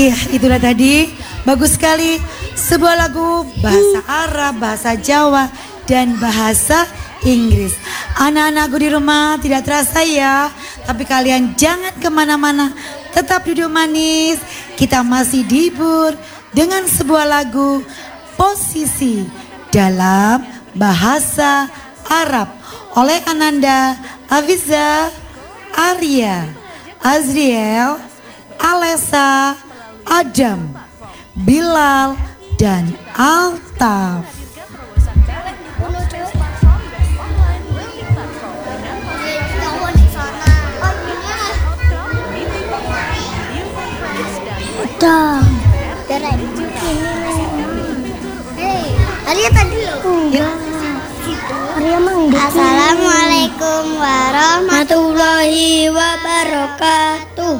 Iya, itulah tadi. Bagus sekali. Sebuah lagu bahasa Arab, bahasa Jawa, dan bahasa Inggris. Anak-anakku di rumah tidak terasa ya. Tapi kalian jangan kemana-mana. Tetap duduk manis. Kita masih dihibur dengan sebuah lagu Posisi dalam bahasa Arab oleh Ananda, Afiza, Arya, Azriel, Alessa, Adam, Bilal, dan Altaf. Arya tadi loh. Assalamualaikum warahmatullahi wabarakatuh.